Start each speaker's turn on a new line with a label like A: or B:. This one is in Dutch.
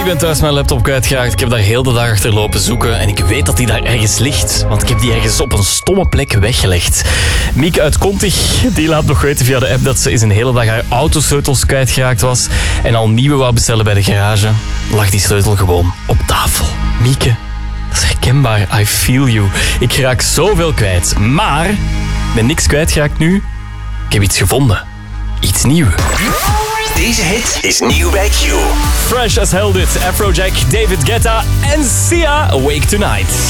A: Ik ben thuis mijn laptop kwijtgeraakt. Ik heb daar heel de dag achter lopen zoeken. En ik weet dat die daar ergens ligt. Want ik heb die ergens op een stomme plek weggelegd. Mieke uit Kontig, die laat nog weten via de app dat ze eens een hele dag haar autosleutels kwijtgeraakt was. En al nieuwe wou bestellen bij de garage. Lag die sleutel gewoon op tafel. Mieke, dat is herkenbaar. I feel you. Ik raak zoveel kwijt. Maar, ik ben niks kwijtgeraakt nu. Ik heb iets gevonden. Iets nieuws.
B: Deze hit is nieuw bij Q.
A: Fresh as hell dit. Afrojack, David Guetta en Sia, Awake Tonight.